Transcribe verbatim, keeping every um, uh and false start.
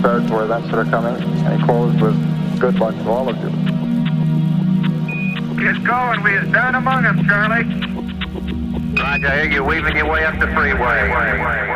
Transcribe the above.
prepared for events that are coming. And he closed with good luck to all of you. It's going. We is down among them, Charlie. Roger, I hear you weaving your way up the freeway.